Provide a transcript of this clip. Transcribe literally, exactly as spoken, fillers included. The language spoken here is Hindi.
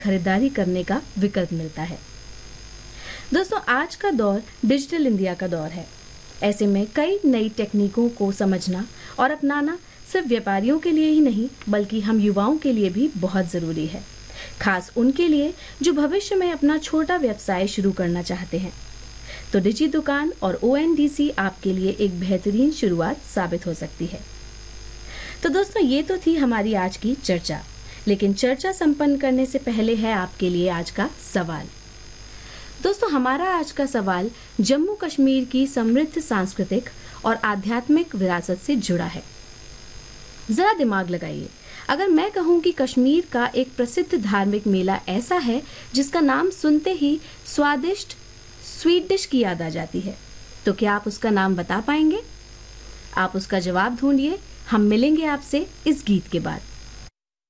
खरीदारी करने का विकल्प मिलता है। दोस्तों, आज का दौर डिजिटल इंडिया का दौर है। ऐसे में कई नई टेक्निकों को समझना और अपनाना सिर्फ व्यापारियों के लिए ही नहीं बल्कि हम युवाओं के लिए भी बहुत ज़रूरी है, खास उनके लिए जो भविष्य में अपना छोटा व्यवसाय शुरू करना चाहते हैं। तो डिजी दुकान और ओ एन डी सी आपके लिए एक बेहतरीन शुरुआत साबित हो सकती है। तो दोस्तों, ये तो थी हमारी आज की चर्चा, लेकिन चर्चा संपन्न करने से पहले है आपके लिए आज का सवाल। दोस्तों, हमारा आज का सवाल जम्मू कश्मीर की समृद्ध सांस्कृतिक और आध्यात्मिक विरासत से जुड़ा है। जरा दिमाग लगाइए, अगर मैं कहूं कि कश्मीर का एक प्रसिद्ध धार्मिक मेला ऐसा है जिसका नाम सुनते ही स्वादिष्ट स्वीट डिश की याद आ जाती है, तो क्या आप उसका नाम बता पाएंगे? आप उसका जवाब ढूंढिए, हम मिलेंगे आपसे इस गीत के बाद।